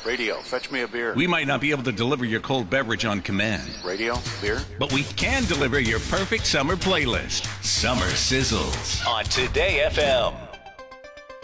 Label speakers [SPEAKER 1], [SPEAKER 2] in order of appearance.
[SPEAKER 1] Radio, fetch me a beer.
[SPEAKER 2] We might not be able to deliver your cold beverage on command.
[SPEAKER 1] Radio, beer.
[SPEAKER 2] But we can deliver your perfect summer playlist. Summer Sizzles on Today FM.